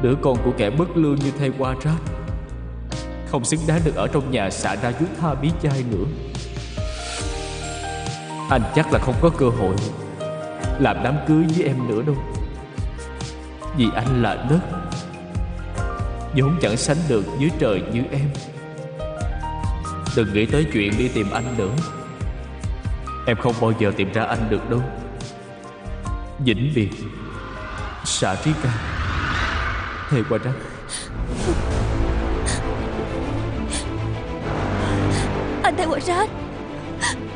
Đứa con của kẻ bất lương như thầy Qua Rát không xứng đáng được ở trong nhà xạ ra dưới tha bí chai nữa. Anh chắc là không có cơ hội làm đám cưới với em nữa đâu. Vì anh là đất, vốn chẳng sánh được dưới trời như em. Đừng nghĩ tới chuyện đi tìm anh nữa. Em không bao giờ tìm ra anh được đâu. Vĩnh biệt, Sarika. Thầy Qua Rát. Anh thầy Qua Rát,